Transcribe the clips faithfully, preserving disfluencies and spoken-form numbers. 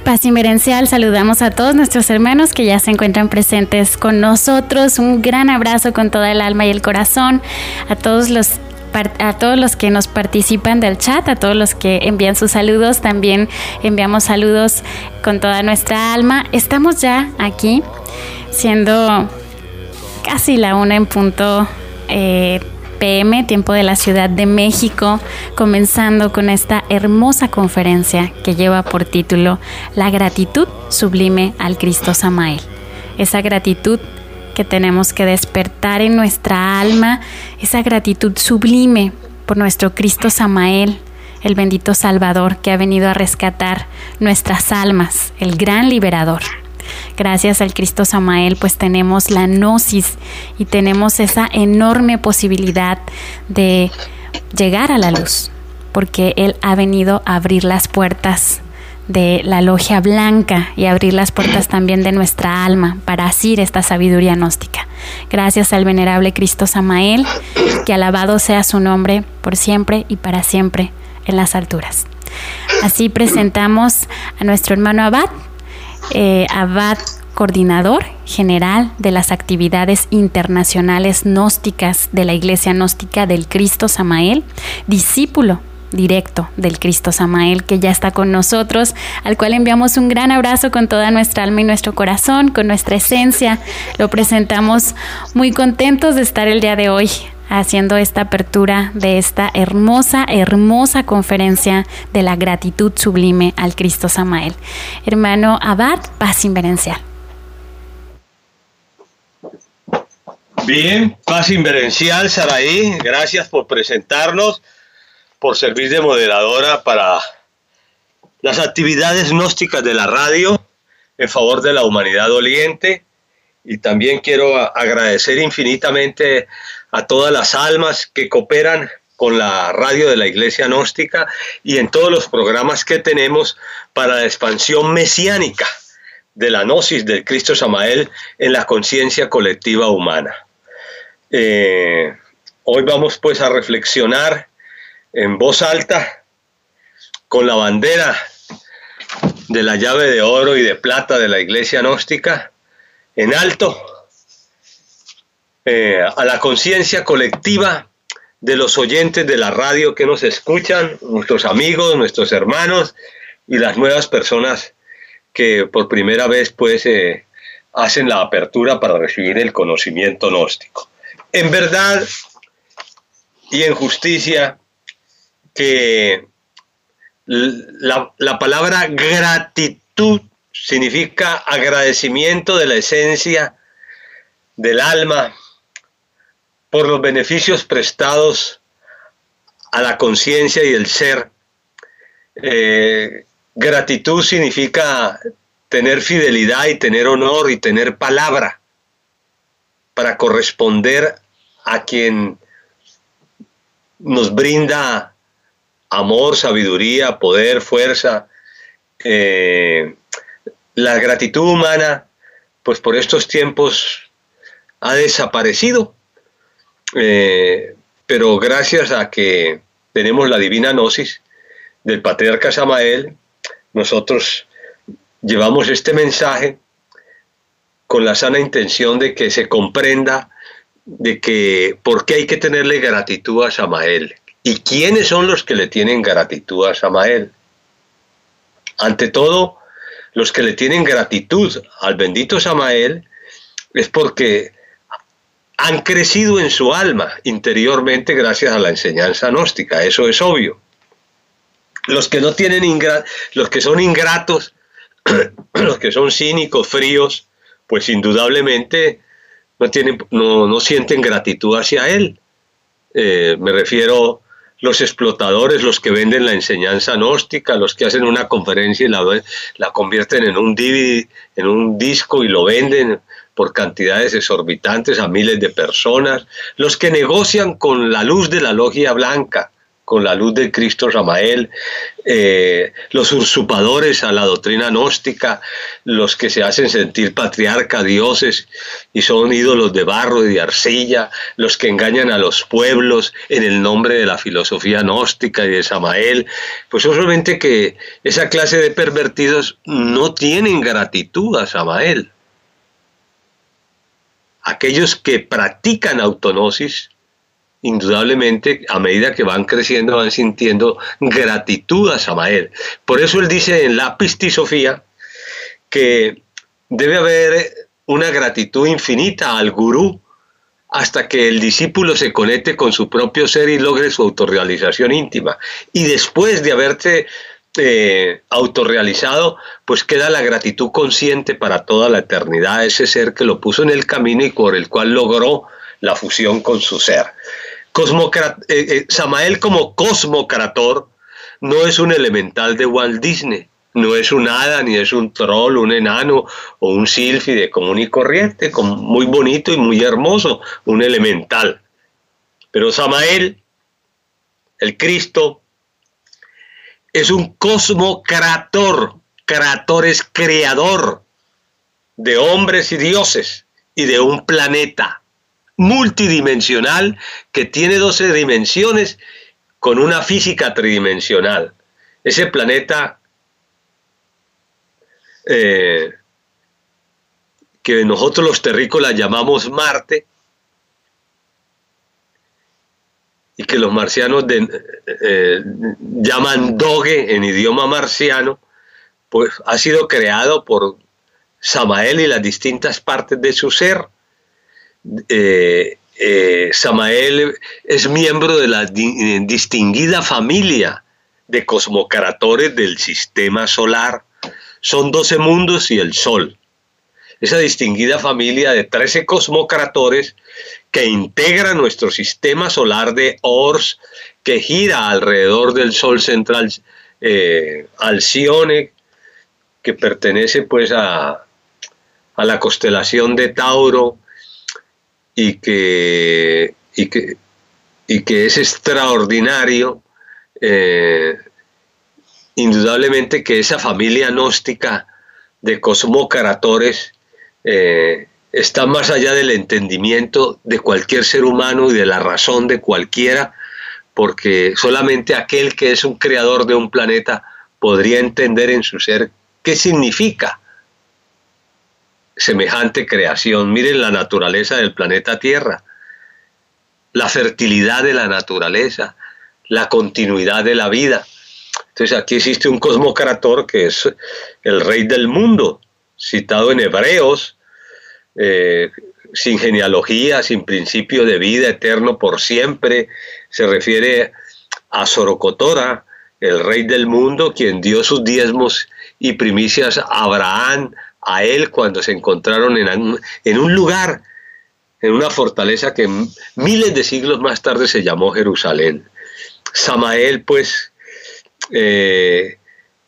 Paz Inverencial, saludamos a todos nuestros hermanos que ya se encuentran presentes con nosotros. Un gran abrazo con toda el alma y el corazón a todos los a todos los que nos participan del chat, a todos los que envían sus saludos. También enviamos saludos con toda nuestra alma. Estamos ya aquí, siendo casi la una en punto eh, P M, tiempo de la Ciudad de México, comenzando con esta hermosa conferencia que lleva por título La gratitud sublime al Cristo Samael. Esa gratitud que tenemos que despertar en nuestra alma, esa gratitud sublime por nuestro Cristo Samael, el bendito Salvador que ha venido a rescatar nuestras almas, el gran liberador. Gracias al Cristo Samael, pues tenemos la gnosis y tenemos esa enorme posibilidad de llegar a la luz, porque Él ha venido a abrir las puertas de la logia blanca y abrir las puertas también de nuestra alma para asir esta sabiduría gnóstica. Gracias al venerable Cristo Samael, que alabado sea su nombre por siempre y para siempre en las alturas. Así presentamos a nuestro hermano Abad, eh, Abad coordinador general de las actividades internacionales gnósticas de la Iglesia Gnóstica del Cristo Samael, discípulo directo del Cristo Samael, que ya está con nosotros, al cual enviamos un gran abrazo con toda nuestra alma y nuestro corazón, con nuestra esencia. Lo presentamos muy contentos de estar el día de hoy haciendo esta apertura de esta hermosa, hermosa conferencia de la gratitud sublime al Cristo Samael. Hermano Abad, Paz Inverencial. Bien, Paz Inverencial, Saraí, gracias por presentarnos, por servir de moderadora para las actividades gnósticas de la radio en favor de la humanidad doliente. Y también quiero agradecer infinitamente a todas las almas que cooperan con la radio de la Iglesia Gnóstica y en todos los programas que tenemos para la expansión mesiánica de la gnosis del Cristo Samael en la conciencia colectiva humana. Eh, hoy vamos pues a reflexionar en voz alta con la bandera de la llave de oro y de plata de la Iglesia Gnóstica en alto, eh, a la conciencia colectiva de los oyentes de la radio que nos escuchan, nuestros amigos, nuestros hermanos y las nuevas personas que por primera vez pues eh, hacen la apertura para recibir el conocimiento gnóstico. En verdad y en justicia, que la, la palabra gratitud significa agradecimiento de la esencia del alma por los beneficios prestados a la conciencia y el ser. Eh, gratitud significa tener fidelidad y tener honor y tener palabra para corresponder a quien nos brinda amor, sabiduría, poder, fuerza. Eh, la gratitud humana, pues por estos tiempos ha desaparecido, eh, pero gracias a que tenemos la divina gnosis del Patriarca Samael, nosotros llevamos este mensaje con la sana intención de que se comprenda de que por qué hay que tenerle gratitud a Samael. ¿Y quiénes son los que le tienen gratitud a Samael? Ante todo, los que le tienen gratitud al bendito Samael es porque han crecido en su alma interiormente gracias a la enseñanza gnóstica. Eso es obvio. Los que no tienen ingra- los que son ingratos, los que son cínicos, fríos, pues indudablemente no tienen, no, no sienten gratitud hacia él. Eh, me refiero los explotadores, los que venden la enseñanza gnóstica, los que hacen una conferencia y la, la convierten en un D V D, en un disco y lo venden por cantidades exorbitantes a miles de personas, los que negocian con la luz de la logia blanca con la luz de Cristo Samael, eh, los usurpadores a la doctrina gnóstica, los que se hacen sentir patriarca, dioses, y son ídolos de barro y de arcilla, los que engañan a los pueblos en el nombre de la filosofía gnóstica y de Samael, pues solamente que esa clase de pervertidos no tienen gratitud a Samael. Aquellos que practican autognosis, indudablemente, a medida que van creciendo, van sintiendo gratitud a Samael. Por eso él dice en la Pistisofía que debe haber una gratitud infinita al gurú hasta que el discípulo se conecte con su propio ser y logre su autorrealización íntima. Y después de haberse eh, autorrealizado, pues queda la gratitud consciente para toda la eternidad a ese ser que lo puso en el camino y por el cual logró la fusión con su ser. Cosmocrat eh, eh, Samael como cosmocrator no es un elemental de Walt Disney, no es un hada, ni es un troll, un enano o un sílfide común y corriente, con, muy bonito y muy hermoso, un elemental. Pero Samael, el Cristo, es un cosmocrator. Creator es creador de hombres y dioses y de un planeta multidimensional que tiene doce dimensiones con una física tridimensional. Ese planeta eh, que nosotros los terrícolas llamamos Marte y que los marcianos de, eh, llaman Doge en idioma marciano, pues ha sido creado por Samael y las distintas partes de su ser. Eh, eh, Samael es miembro de la di distinguida familia de cosmocratores del sistema solar. Son doce mundos y el Sol. Esa distinguida familia de trece cosmocratores que integra nuestro sistema solar de Ors, que gira alrededor del Sol central, eh, Alcione, que pertenece pues a, a la constelación de Tauro, y que, y que, y que es extraordinario, eh, indudablemente que esa familia gnóstica de cosmocratores eh, está más allá del entendimiento de cualquier ser humano y de la razón de cualquiera, porque solamente aquel que es un creador de un planeta podría entender en su ser qué significa semejante creación. Miren la naturaleza del planeta Tierra, la fertilidad de la naturaleza, la continuidad de la vida. Entonces aquí existe un cosmocrator que es el rey del mundo, citado en Hebreos, eh, sin genealogía, sin principio de vida, eterno por siempre. Se refiere a Sorocotora, el rey del mundo, quien dio sus diezmos y primicias a Abraham, a él cuando se encontraron en un, en un lugar, en una fortaleza que miles de siglos más tarde se llamó Jerusalén. Samael, pues, eh,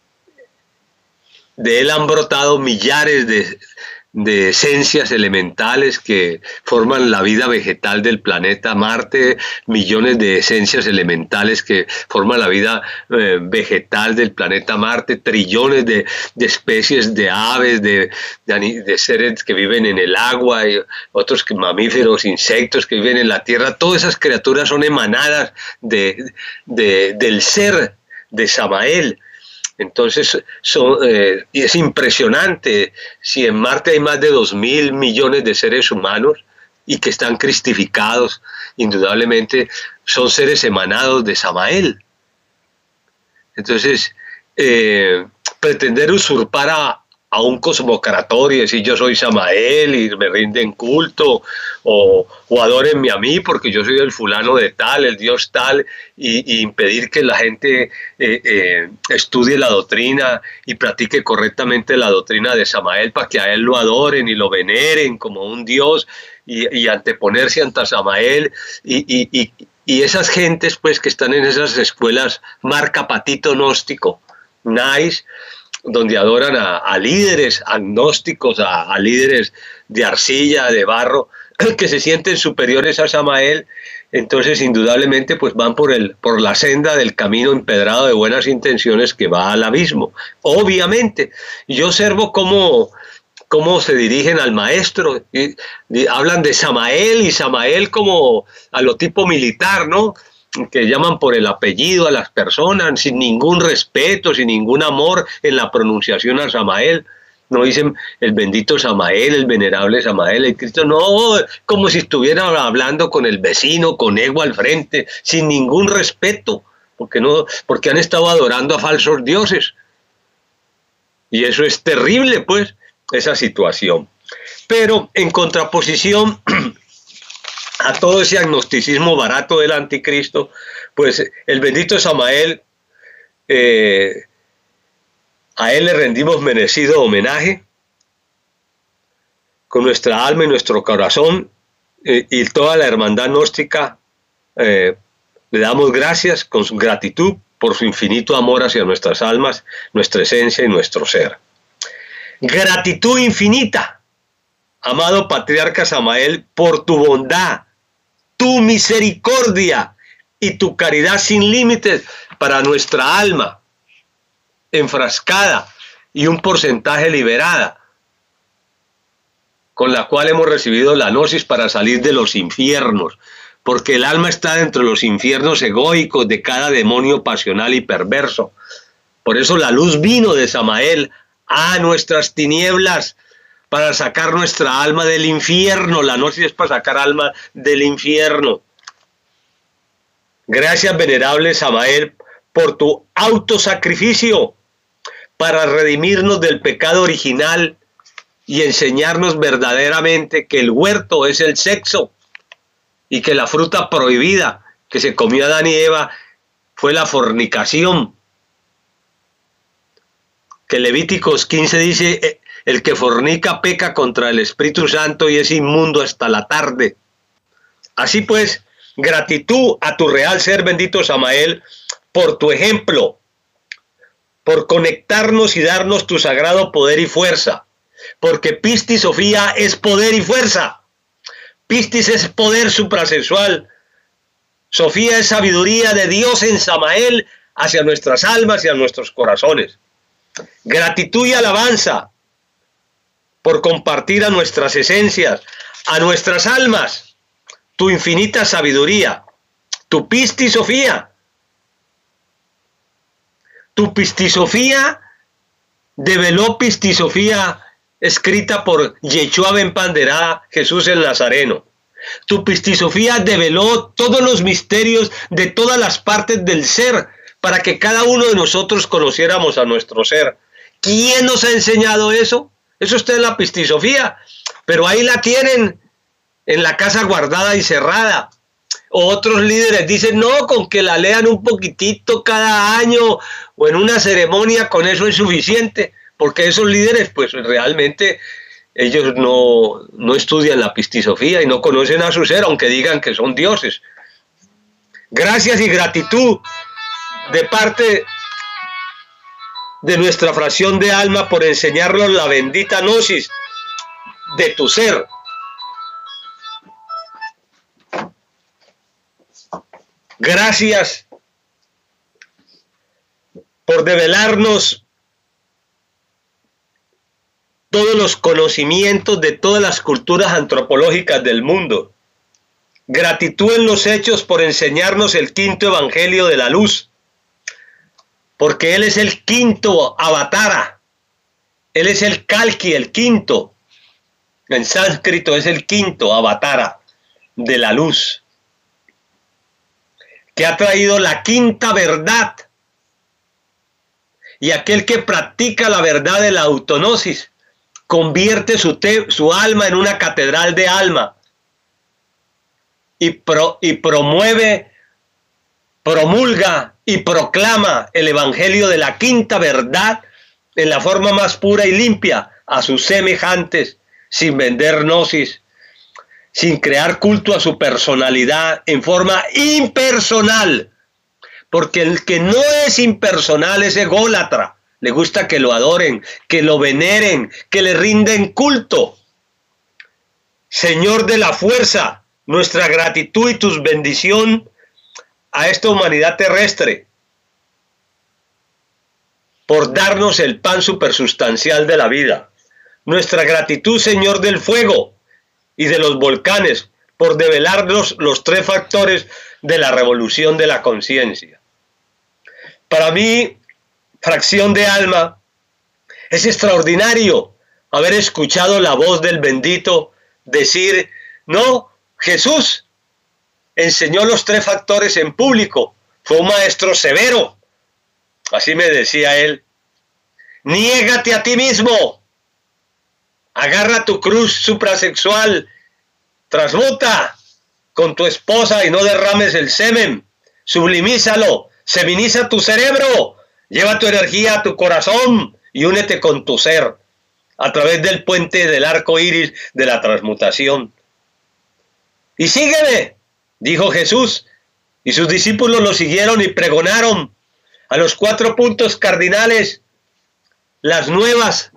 de él han brotado millares de, de esencias elementales que forman la vida vegetal del planeta Marte, millones de esencias elementales que forman la vida eh, vegetal del planeta Marte, trillones de, de especies de aves, de, de, de seres que viven en el agua, y otros que, mamíferos, insectos que viven en la tierra. Todas esas criaturas son emanadas de, de, del ser de Samael. Entonces, son, eh, y es impresionante, si en Marte hay más de dos mil millones de seres humanos y que están cristificados, indudablemente son seres emanados de Samael. Entonces, eh, pretender usurpar a, a un cosmocrator y decir yo soy Samael y me rinden culto, o, o adórenme a mí porque yo soy el fulano de tal, el dios tal, y, y impedir que la gente eh, eh, estudie la doctrina y practique correctamente la doctrina de Samael para que a él lo adoren y lo veneren como un dios, y, y anteponerse ante Samael, y, y, y, y esas gentes pues que están en esas escuelas marca patito gnóstico, nice, donde adoran a, a líderes agnósticos, a, a líderes de arcilla, de barro, que se sienten superiores a Samael entonces indudablemente pues van por, el, por la senda del camino empedrado de buenas intenciones que va al abismo. Obviamente, yo observo cómo, cómo se dirigen al maestro, y, y hablan de Samael y Samael como a lo tipo militar, ¿no? Que llaman por el apellido a las personas sin ningún respeto, sin ningún amor en la pronunciación a Samael. No dicen el bendito Samael, el venerable Samael, el Cristo, no, como si estuvieran hablando con el vecino, con ego al frente, sin ningún respeto, porque, no, porque han estado adorando a falsos dioses. Y eso es terrible, pues, esa situación. Pero en contraposición a todo ese agnosticismo barato del anticristo, pues el bendito Samael, eh, a él le rendimos merecido homenaje con nuestra alma y nuestro corazón, eh, y toda la hermandad gnóstica eh, le damos gracias con su gratitud por su infinito amor hacia nuestras almas, nuestra esencia y nuestro ser. Gratitud infinita, amado patriarca Samael, por tu bondad, tu misericordia y tu caridad sin límites para nuestra alma enfrascada y un porcentaje liberada, con la cual hemos recibido la gnosis para salir de los infiernos, porque el alma está dentro de los infiernos egoicos de cada demonio pasional y perverso. Por eso la luz vino de Samael a nuestras tinieblas, para sacar nuestra alma del infierno. La gnosis es para sacar alma del infierno. Gracias, venerable Samael, por tu autosacrificio para redimirnos del pecado original y enseñarnos verdaderamente que el huerto es el sexo y que la fruta prohibida que se comió Adán y Eva fue la fornicación. Que Levíticos quince dice, el que fornica peca contra el Espíritu Santo y es inmundo hasta la tarde. Así pues, gratitud a tu real ser, bendito Samael, por tu ejemplo, por conectarnos y darnos tu sagrado poder y fuerza, porque Pistis Sofía es poder y fuerza. Pistis es poder suprasexual. Sofía es sabiduría de Dios en Samael hacia nuestras almas y a nuestros corazones. Gratitud y alabanza por compartir a nuestras esencias, a nuestras almas, tu infinita sabiduría, tu Pistis Sofía. Tu Pistisofía develó Pistisofía escrita por Yeshua ben Panderá, Jesús el Nazareno. Tu Pistisofía develó todos los misterios de todas las partes del ser para que cada uno de nosotros conociéramos a nuestro ser. ¿Quién nos ha enseñado eso? Eso está en la Pistisofía, pero ahí la tienen en la casa guardada y cerrada. Otros líderes dicen, no, con que la lean un poquitito cada año o en una ceremonia, con eso es suficiente, porque esos líderes, pues realmente ellos no, no estudian la Pistisofía y no conocen a su ser, aunque digan que son dioses. Gracias y gratitud de parte de nuestra fracción de alma por enseñarnos la bendita gnosis de tu ser. Gracias por develarnos todos los conocimientos de todas las culturas antropológicas del mundo. Gratitud en los hechos por enseñarnos el quinto evangelio de la luz, porque Él es el quinto avatara, Él es el Kalki, el quinto, en sánscrito es el quinto avatara de la luz, que ha traído la quinta verdad, y aquel que practica la verdad de la autognosis convierte su, te, su alma en una catedral de alma y, pro, y promueve, promulga y proclama el evangelio de la quinta verdad en la forma más pura y limpia a sus semejantes, sin vender gnosis, sin crear culto a su personalidad, en forma impersonal, porque el que no es impersonal es ególatra, le gusta que lo adoren, que lo veneren, que le rinden culto. Señor de la fuerza, nuestra gratitud y tu bendición a esta humanidad terrestre por darnos el pan supersustancial de la vida. Nuestra gratitud, Señor del fuego y de los volcanes, por develarnos los tres factores de la revolución de la conciencia. Para mí, fracción de alma, es extraordinario haber escuchado la voz del bendito decir, no, Jesús enseñó los tres factores en público, fue un maestro severo, así me decía él. Niégate a ti mismo, agarra tu cruz suprasexual, transmuta con tu esposa y no derrames el semen, sublimízalo, seminiza tu cerebro, lleva tu energía a tu corazón y únete con tu ser a través del puente del arco iris de la transmutación. Y sígueme, dijo Jesús, y sus discípulos lo siguieron y pregonaron a los cuatro puntos cardinales las nuevas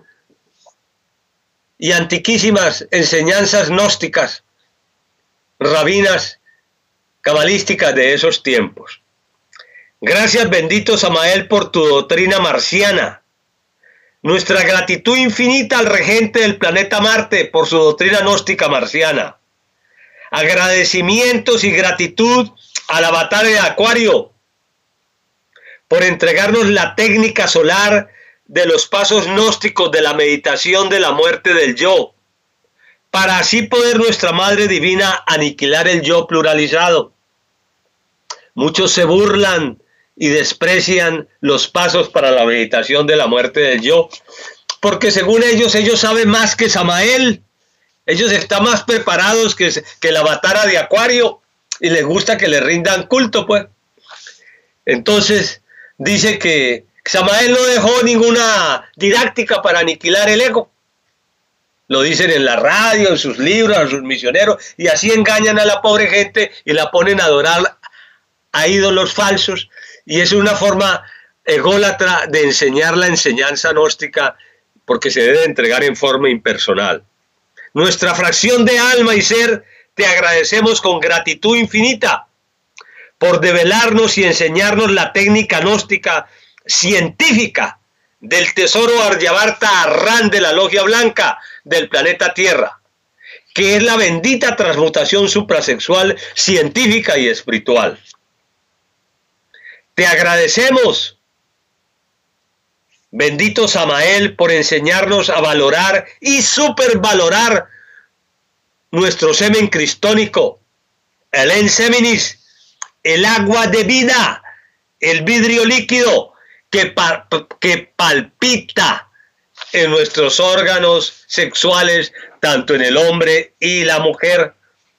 y antiquísimas enseñanzas gnósticas, rabinas, cabalísticas de esos tiempos. Gracias, bendito Samael, por tu doctrina marciana. Nuestra gratitud infinita al regente del planeta Marte por su doctrina gnóstica marciana. Agradecimientos y gratitud al avatar de Acuario por entregarnos la técnica solar de los pasos gnósticos de la meditación de la muerte del yo, para así poder nuestra Madre Divina aniquilar el yo pluralizado. Muchos se burlan y desprecian los pasos para la meditación de la muerte del yo, porque según ellos, ellos saben más que Samael, ellos están más preparados que, que el avatar de Acuario, y les gusta que le rindan culto, pues. Entonces, dice que Samael no dejó ninguna didáctica para aniquilar el ego. Lo dicen en la radio, en sus libros, a sus misioneros, y así engañan a la pobre gente y la ponen a adorar a ídolos falsos, y es una forma ególatra de enseñar la enseñanza gnóstica, porque se debe entregar en forma impersonal. Nuestra fracción de alma y ser, te agradecemos con gratitud infinita por develarnos y enseñarnos la técnica gnóstica científica del tesoro Aryabharta Arran de la Logia Blanca del planeta Tierra, que es la bendita transmutación suprasexual científica y espiritual. Te agradecemos, bendito Samael, por enseñarnos a valorar y supervalorar nuestro semen cristónico, el enseminis, el agua de vida, el vidrio líquido que, pa que palpita en nuestros órganos sexuales, tanto en el hombre y la mujer.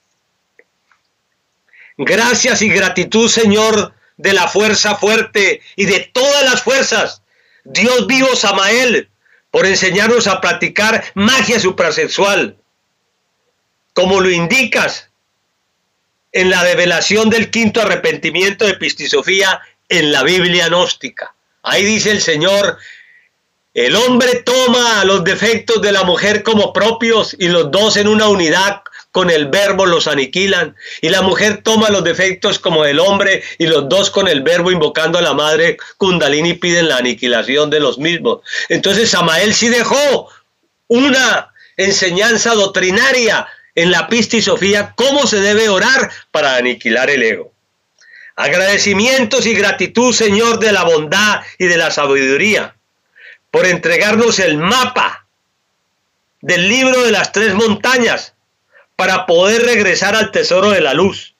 Gracias y gratitud, Señor, de la fuerza fuerte y de todas las fuerzas, Dios vivo Samael, por enseñarnos a practicar magia suprasexual, como lo indicas en la revelación del quinto arrepentimiento de Pistisofía en la Biblia gnóstica. Ahí dice el Señor, el hombre toma los defectos de la mujer como propios y los dos en una unidad con el verbo los aniquilan, y la mujer toma los defectos como del hombre y los dos con el verbo invocando a la madre Kundalini piden la aniquilación de los mismos. Entonces Samael sí dejó una enseñanza doctrinaria en la Pistisofía cómo se debe orar para aniquilar el ego. Agradecimientos y gratitud, Señor, de la bondad y de la sabiduría, por entregarnos el mapa del libro de las tres montañas para poder regresar al tesoro de la luz.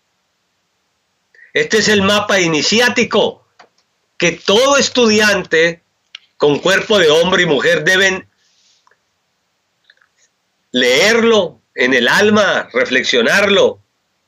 Este es el mapa iniciático que todo estudiante con cuerpo de hombre y mujer deben leerlo en el alma, reflexionarlo.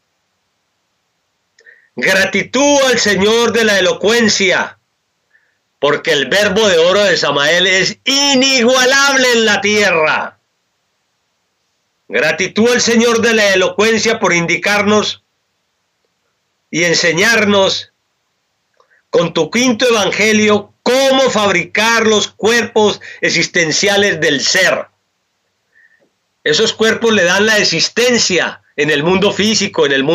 Gratitud al Señor de la elocuencia, porque el verbo de oro de Samael es inigualable en la tierra. Gratitud al Señor de la elocuencia por indicarnos y enseñarnos con tu quinto evangelio cómo fabricar los cuerpos existenciales del ser. Esos cuerpos le dan la existencia en el mundo físico, en el mundo